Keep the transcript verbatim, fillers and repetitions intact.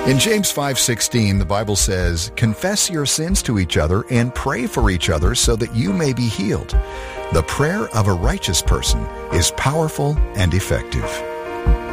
In James five sixteen, the Bible says, "Confess your sins to each other and pray for each other so that you may be healed. The prayer of a righteous person is powerful and effective."